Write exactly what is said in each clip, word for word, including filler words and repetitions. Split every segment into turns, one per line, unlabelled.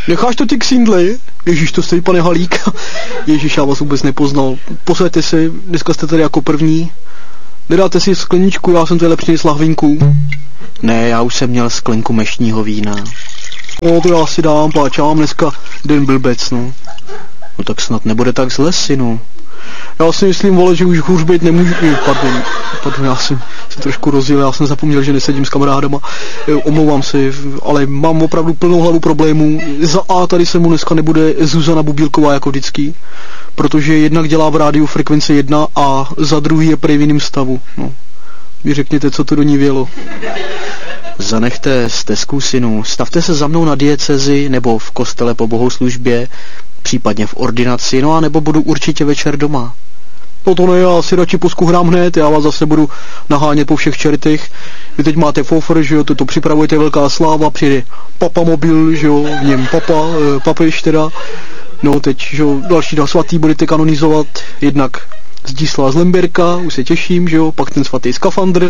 Necháš to ty ksindly? Ježíš, to stojí, pane Halík. Ježíš, já vás vůbec nepoznal. Posaďte si, dneska jste tady jako první. Nedáte si skleničku, já jsem tady přinesl lahvinku.
Ne, já už jsem měl sklenku mešního vína.
No to já si dám, páč, já mám dneska den blbec, no.
No tak snad nebude tak zle, synu.
Já si myslím, vole, že už hůř být nemůžu. Pardon, pardon, já jsem se trošku rozjel, já jsem zapomněl, že nesedím s kamarádama. Omlouvám si, ale mám opravdu plnou hlavu problémů. Za A tady se mu dneska nebude Zuzana Bubílková jako vždycky, protože jednak dělá v rádiu frekvence jedna a za druhý je prej v jiným stavu. No. Vy řekněte, co to do ní vělo.
Zanechte stezku, synu. Stavte se za mnou na diecezi nebo v kostele po bohoslužbě, případně v ordinaci, no a nebo budu určitě večer doma.
No to ne, já si radši posku hrám hned, já vás zase budu nahánět po všech čertech. Vy teď máte fofr, že jo, to, to připravujete velká sláva, přijde papa mobil, že jo, v něm papa, e, papež teda. No teď, že jo, další dva svatý budete kanonizovat, jednak Zdislava z Lemberka, už se těším, že jo, pak ten svatý skafandr.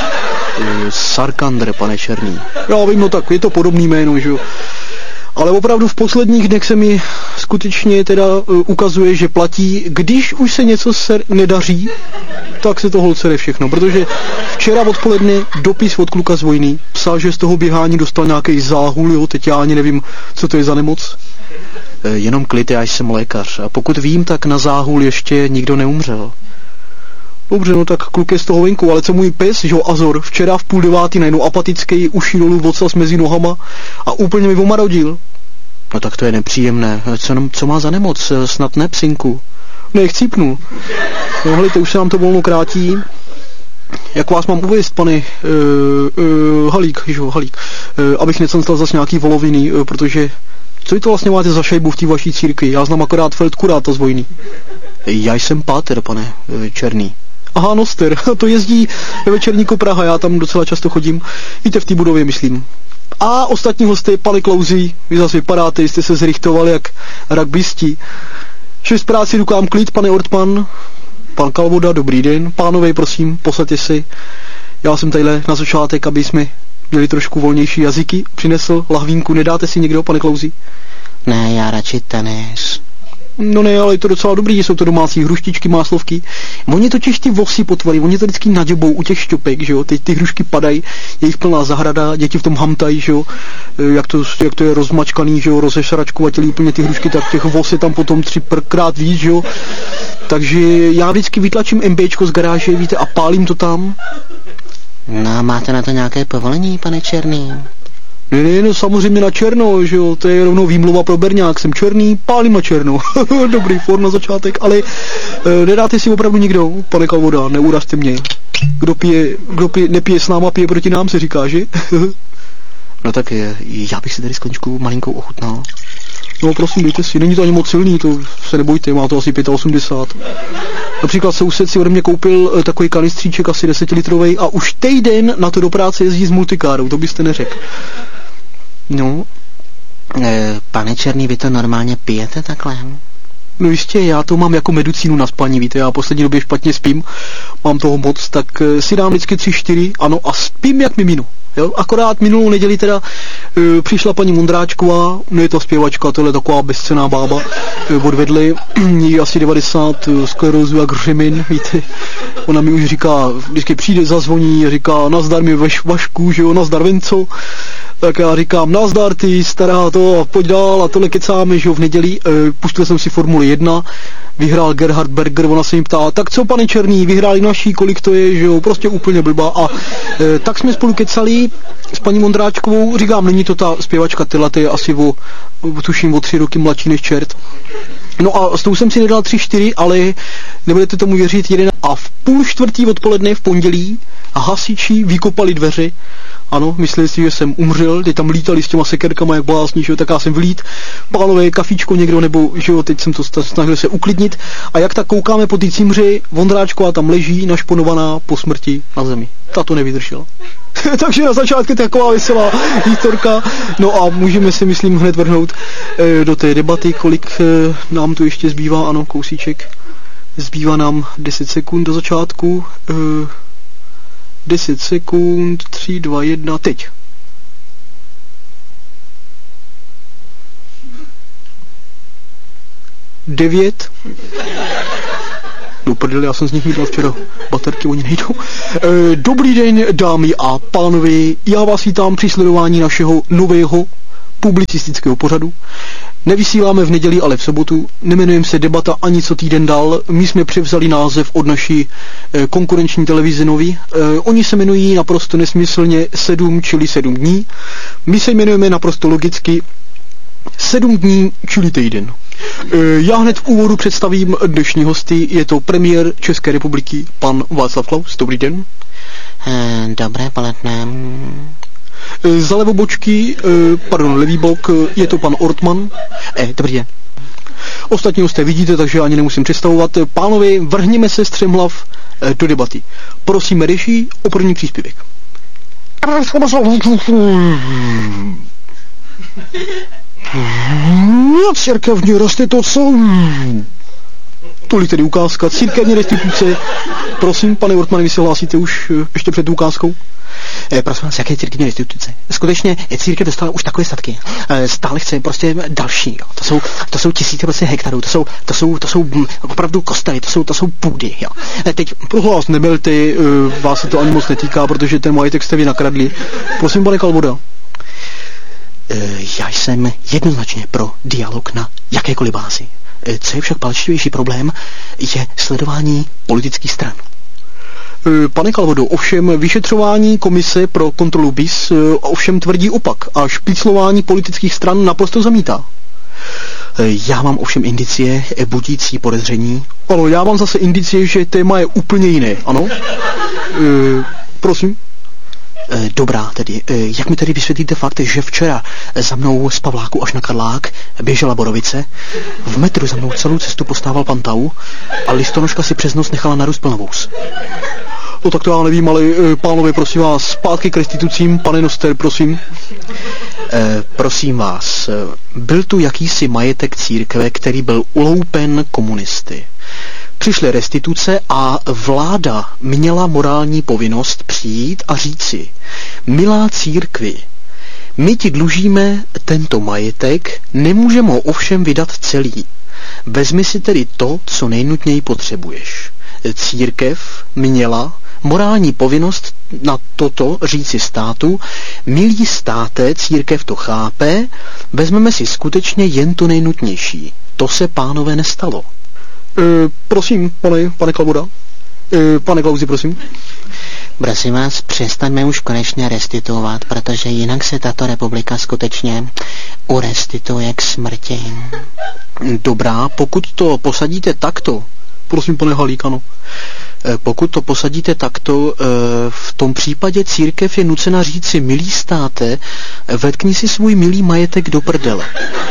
Sarkandr, pane Černý.
Já vím, no tak je to podobný jméno, že jo. Ale opravdu v posledních dnech se mi skutečně teda uh, ukazuje, že platí, když už se něco se nedaří, tak se to holcere všechno, protože včera odpoledne dopis od kluka z vojny psal, že z toho běhání dostal nějaký záhul, jo, teď já ani nevím, co to je za nemoc.
E, jenom klid, já jsem lékař a pokud vím, tak na záhul ještě nikdo neumřel.
Dobře, no tak kluk je z toho venku, ale co můj pes, že jo, Azor, včera v půl devátý najednou apatický, uši dolů, ocas mezi nohama a úplně mi omarodil.
No tak to je nepříjemné. Co, co má za nemoc? Snad ne, psinku?
Ne, chcípnu. No hejte, už se nám to volno krátí. Jak vás mám uvěst, pane uh, uh, Halík, že jo, Halík, uh, abych necenstal zase nějaký voloviny, uh, protože co vy to vlastně máte za šejbu v té vaší církvi? Já znám akorát feldkuráta z vojny.
Já jsem páter, pane uh, Černý.
Aha, noster, to jezdí ve Večerníku Praha, já tam docela často chodím. Víte, v té budově, myslím. A ostatní hosty, pane Klauzi, vy zase vypadáte, jste se zrichtovali jak rugbysti. Šest práci, rukám klid, pane Ortman, pan Kalvoda, dobrý den. Pánové, prosím, posaďte si. Já jsem tadyhle na začátek, aby jsme měli trošku volnější jazyky. Přinesl lahvínku, nedáte si někdo, pane Klauzi?
Ne, já radši tenis.
No ne, ale je to docela dobrý, jsou to domácí hruštičky, máslovky. Oni totiž ty vosy potvary, oni to vždycky naděbou u těch šťopek, že jo, teď ty hrušky padají, je jich plná zahrada, děti v tom hamtají, že jo, jak to, jak to je rozmačkaný, že jo, rozešračkovatělí úplně ty hrušky, tak těch vos je tam potom třikrát víc, že jo. Takže já vždycky vytlačím MBčko z garáže, víte, a pálím to tam.
No, máte na to nějaké povolení, pane Černý?
Ne, ne, no samozřejmě na černo, že jo, to je rovnou výmluva pro berňák, jsem černý, pálím na černo. Dobrý form na začátek, ale e, nedáte si opravdu nikdo, pane Kalvoda, neuražte mě. Kdo pije, kdo pije, nepije s náma, pije proti nám, se říká, že?
No tak je, já bych si tady skleničku malinkou ochutnal.
No prosím, dejte si, není to ani moc silný, to se nebojte, má to asi osmdesát pět. Například soused si ode mě koupil e, takový kanistříček asi desetilitrovej a už týden na to do práce jezdí s multikárou, to byste neřekl.
No, e, pane Černý, vy to normálně pijete takhle?
No jistě, já to mám jako medicínu na spaní, víte, já poslední době špatně spím, mám toho moc, tak e, si dám vždycky tři, čtyři, ano, a spím jak mimino. Jo, akorát minulou neděli teda e, přišla paní Mundráčková, no je to zpěvačka, tohle je taková bezcenná bába, e, odvedli jí asi devadesát e, sklerózu jak řemin, víte, ona mi už říká, vždycky přijde, zazvoní, říká, nazdar mi veš, Vašku, že jo, nazdar Venco, tak já říkám, nazdar ty stará to, pojď dál a tohle kecáme, že jo, v neděli, e, pustil jsem si Formuli jedna, vyhrál Gerhard Berger, ona se mi ptá, tak co pane Černý, vyhráli naší, kolik to je, že jo, prostě úplně blbá a e, tak jsme spolu kecali s paní Mondráčkovou, říkám, není to ta zpěvačka, tyhle, ty je asi o, tuším, o tři roky mladší než čert. No a s tou jsem si nedal tři, čtyři, ale nebudete tomu věřit, jeden a v půl čtvrtý odpoledne v pondělí hasiči vykopali dveře. Ano, mysleli si, že jsem umřel, teď tam lítali s těma sekerkama jak blázni, že jo, tak já jsem vylít, pánové, kafíčko někdo, nebo že jo, teď jsem to snažil se uklidnit a jak tak koukáme po té cimři, Vondráčková tam leží, našponovaná po smrti na zemi. Ta to nevydržela. Takže na začátku taková veselá historka, no a můžeme si, myslím, hned vrhnout e, do té debaty, kolik e, nám tu ještě zbývá, ano, kousíček, zbývá nám deset sekund do začátku, e, deset sekund, tři, dva, jedna, teď. devět. No prdele, já jsem z nich mít včera. Baterky, oni nejdou. E, dobrý den, dámy a pánové. Já vás vítám při sledování našeho nového publicistického pořadu. Nevysíláme v neděli, ale v sobotu. Nemenujeme se Debata ani co týden dál. My jsme převzali název od naší e, konkurenční televize Nový. E, oni se jmenují naprosto nesmyslně sedm, čili sedm dní. My se jmenujeme naprosto logicky sedm dní, čili týden. E, já hned v úvodu představím dnešní hosty. Je to premiér České republiky, pan Václav Klaus. Dobrý den.
E, dobré poledne.
Za levobočky, pardon, levý bok, je to pan Ortman.
E, dobrý den.
Ostatní hosté vidíte, takže ani nemusím představovat. Pánovi, vrhněme se střemhlav do debaty. Prosím režii o první příspěvek. Církevní restituce. Tolik tedy ukázka. Církevní restituce. Prosím, pane Ortman, vy se hlásíte už ještě před ukázkou?
E, prosím vás, jaké církevní restituce? Skutečně církev dostala už takové statky. E, stále chce prostě další. Jo. To jsou, to jsou tisíce prostě hektarů, to jsou, to jsou, to jsou opravdu kostely, to jsou, to jsou půdy. Jo.
E, teď pro vás nebelte, e, vás se to ani moc netýká, protože ten majetek jste vy nakradli. Prosím, pane Kalvoda.
E, já jsem jednoznačně pro dialog na jakékoliv bázi. E, co je však palčivější problém, je sledování politických stran.
Pane Kalvodo, ovšem vyšetřování komise pro kontrolu B I S ovšem tvrdí opak a špiclování politických stran naprosto zamítá.
Já mám ovšem indicie budící podezření.
Ano, já mám zase indicie, že téma je úplně jiné, ano? e, prosím.
Dobrá, tedy. Jak mi tedy vysvětlíte fakt, že včera za mnou z Pavláku až na Karlák běžela borovice, v metru za mnou celou cestu postával pan Tau a listonožka si přes noc nechala narůst plnovous?
No tak to já nevím, ale pánové, prosím vás, zpátky k restitucím, pane Noster, prosím.
E, prosím vás, byl tu jakýsi majetek církve, který byl uloupen komunisty. Přišly restituce a vláda měla morální povinnost přijít a říci: milá církvi, my ti dlužíme tento majetek, nemůžeme ho ovšem vydat celý. Vezmi si tedy to, co nejnutněji potřebuješ. Církev měla morální povinnost na toto říci státu: milý státe, církev to chápe, vezmeme si skutečně jen to nejnutnější. To se, pánové, nestalo.
E, prosím, pane, pane Kalvoda. E, pane Klausi, prosím.
Prosím vás, přestaňme už konečně restituovat, protože jinak se tato republika skutečně urestituje k smrti.
Dobrá, pokud to posadíte takto, prosím, pane Halík, ano.
E, pokud to posadíte takto, e, v tom případě církev je nucena říci: milý státe, vetkni si svůj milý majetek do prdele.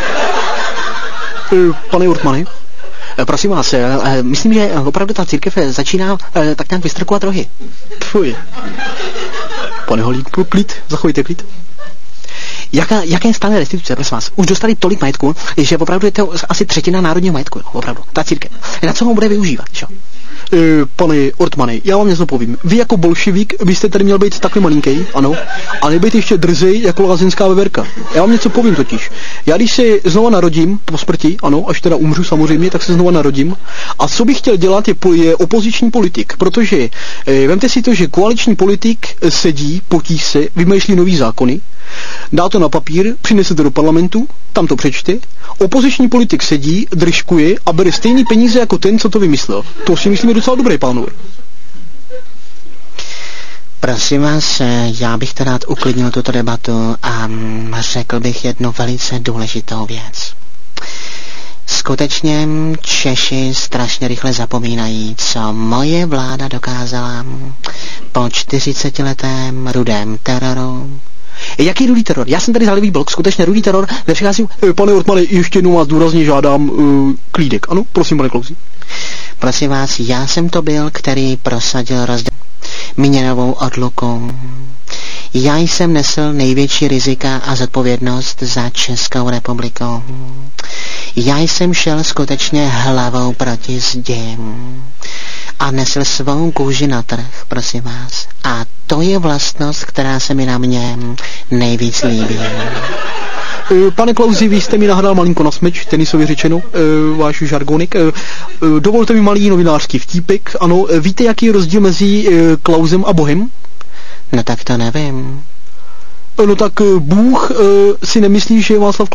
E, pane Ortmane.
Prosím vás, myslím, že opravdu ta církev začíná tak nějak vystrkovat rohy.
Fuj. Pane Holík, klid, zachovejte klid.
Jaká, jaké stále restituce, prosím vás? Už dostali tolik majetku, že opravdu je to asi třetina národního majetku, opravdu, ta církev. Na co ho bude využívat, čo?
E, pane Ortmane, já vám něco povím. Vy jako bolševik byste tady měl být takhle malinký, ano, a nebejte ještě drzej jako lázeňská veverka. Já vám něco povím totiž. Já když se znova narodím po smrti, ano, až teda umřu samozřejmě, tak se znova narodím. A co bych chtěl dělat, je, je opoziční politik, protože e, vemte si to, že koaliční politik sedí, potí se, vymýšlí nový zákony, dá to na papír, přinese to do parlamentu, tam to přečte. Opoziční politik sedí, držkuje a bere stejný peníze jako ten, co to vymyslel. To si myslím je docela dobré, pánové.
Prosím vás, já bych to rád uklidnil tuto debatu a řekl bych jednu velice důležitou věc. Skutečně Češi strašně rychle zapomínají, co moje vláda dokázala po čtyřicetiletém rudém teroru. Jaký rudý teror? Já jsem tady za levý blok, skutečně rudý teror nepřichází.
E, pane Ortmane, ještě jednou vás důrazně žádám uh, klídek. Ano, prosím, pane Klausi.
Prosím vás, já jsem to byl, který prosadil rozděl měnovou odluku. Já jsem nesl největší rizika a zodpovědnost za Českou republiku. Já jsem šel skutečně hlavou proti zdi a nesl svou kůži na trh, prosím vás. A to je vlastnost, která se mi na mě nejvíc líbí.
Pane Klausi, vy jste mi nahrál malinko na smeč, tenisově řečeno, váš žargonik. Dovolte mi malý novinářský vtípek. Ano, víte, jaký je rozdíl mezi Klausem a Bohem?
No tak to nevím.
No tak Bůh si nemyslí, že je Václav